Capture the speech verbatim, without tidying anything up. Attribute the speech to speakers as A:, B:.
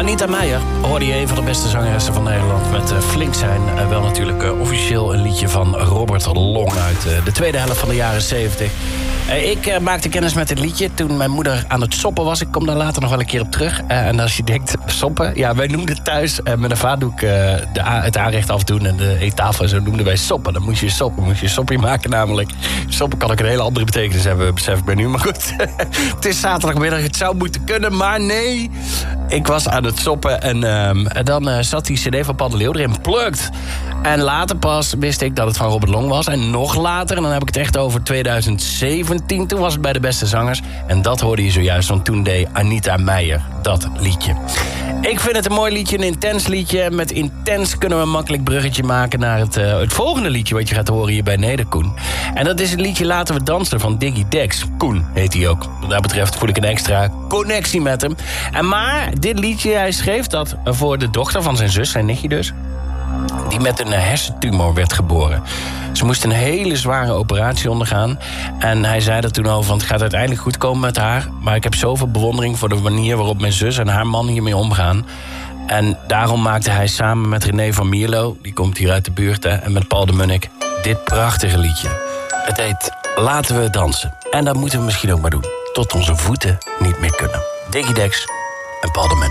A: Anita Meijer hoorde je, een van de beste zangeressen van Nederland. Met uh, Flink zijn. Uh, wel natuurlijk uh, officieel een liedje van Robert Long uit uh, de tweede helft van de jaren zeventig. Uh, ik uh, maakte kennis met dit liedje toen mijn moeder aan het soppen was. Ik kom daar later nog wel een keer op terug. Uh, en als je denkt, soppen? Ja, wij noemden thuis uh, met een vaatdoek uh, de a- het aanrecht afdoen en de eettafel en zo noemden wij soppen. Dan moest je soppen, moest je soppie maken namelijk. Soppen kan ook een hele andere betekenis hebben, besef ik me nu. Maar goed, het is zaterdagmiddag, het zou moeten kunnen, maar nee. Ik was aan het soppen en, um, en dan uh, zat die cd van Paul de Leeuw erin, plukt. En later pas wist ik dat het van Robert Long was. En nog later, en dan heb ik het echt over twintig zeventien... toen was het bij de beste zangers. En dat hoorde je zojuist, want toen deed Anita Meijer dat liedje. Ik vind het een mooi liedje, een intens liedje. Met intens kunnen we een makkelijk bruggetje maken naar het, uh, het volgende liedje wat je gaat horen hier bij Nederkoen. En dat is het liedje Laten we dansen van Diggy Dex. Koen heet hij ook. Wat dat betreft voel ik een extra connectie met hem. En maar dit liedje, hij schreef dat voor de dochter van zijn zus, zijn nichtje dus, die met een hersentumor werd geboren. Ze moest een hele zware operatie ondergaan. En hij zei er toen over, want het gaat uiteindelijk goed komen met haar. Maar ik heb zoveel bewondering voor de manier waarop mijn zus en haar man hiermee omgaan. En daarom maakte hij samen met René van Mierlo, die komt hier uit de buurt, hè, en met Paul de Munnik, dit prachtige liedje. Het heet Laten we dansen. En dat moeten we misschien ook maar doen. Tot onze voeten niet meer kunnen. Diggy Dex en Paul de Munnik.